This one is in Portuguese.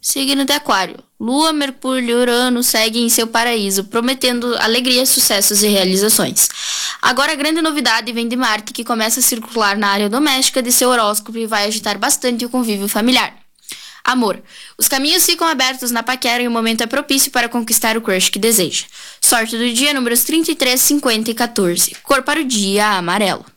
Signo de Aquário. Lua, Mercúrio e Urano seguem em seu paraíso, prometendo alegria, sucessos e realizações. Agora a grande novidade vem de Marte, que começa a circular na área doméstica de seu horóscopo e vai agitar bastante o convívio familiar. Amor. Os caminhos ficam abertos na paquera e o momento é propício para conquistar o crush que deseja. Sorte do dia, números 33, 50 e 14. Cor para o dia, amarelo.